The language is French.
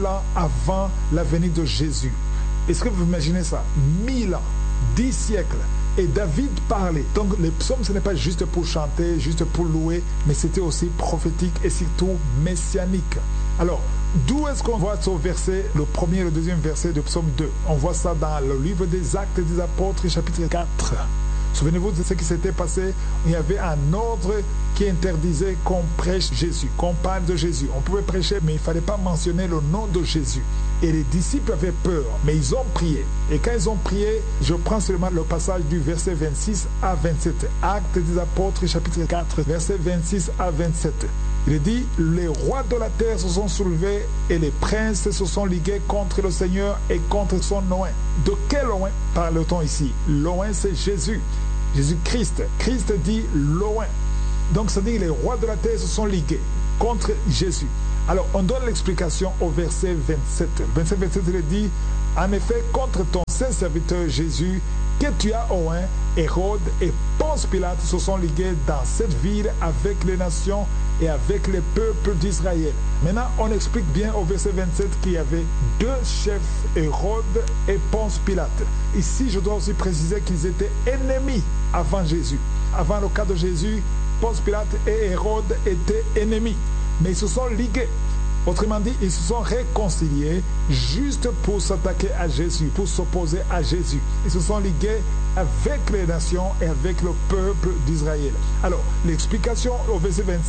ans avant la venue de Jésus. Est-ce que vous imaginez ça? 1000 ans, 10 siècles. Et David parlait. Donc les psaumes, ce n'est pas juste pour chanter, juste pour louer, mais c'était aussi prophétique et surtout messianique. Alors, d'où est-ce qu'on voit ce verset, le premier et le deuxième verset de psaume 2? On voit ça dans le livre des Actes des Apôtres, chapitre 4. Souvenez-vous de ce qui s'était passé. Il y avait un ordre qui interdisait qu'on prêche Jésus, qu'on parle de Jésus. On pouvait prêcher, mais il ne fallait pas mentionner le nom de Jésus. Et les disciples avaient peur, mais ils ont prié. Et quand ils ont prié, je prends seulement le passage du verset 26 à 27. Actes des Apôtres, chapitre 4, verset 26 à 27. Il dit, les rois de la terre se sont soulevés et les princes se sont ligués contre le Seigneur et contre son loin. De quel loin parle-t-on ici? Loin, c'est Jésus. Jésus-Christ. Christ dit loin. Donc, ça dit que les rois de la terre se sont ligués contre Jésus. Alors, on donne l'explication au verset 27. Verset 27, il dit, en effet, contre ton saint serviteur Jésus, que tu as oint, Hérode et Ponce Pilate se sont ligués dans cette ville avec les nations et avec les peuples d'Israël. Maintenant, on explique bien au verset 27 qu'il y avait deux chefs, Hérode et Ponce Pilate. Ici, je dois aussi préciser qu'ils étaient ennemis avant Jésus. Avant le cas de Jésus, Ponce Pilate et Hérode étaient ennemis, mais ils se sont ligués. Autrement dit, ils se sont réconciliés juste pour s'attaquer à Jésus, pour s'opposer à Jésus. Ils se sont ligués avec les nations et avec le peuple d'Israël. Alors, l'explication au verset 27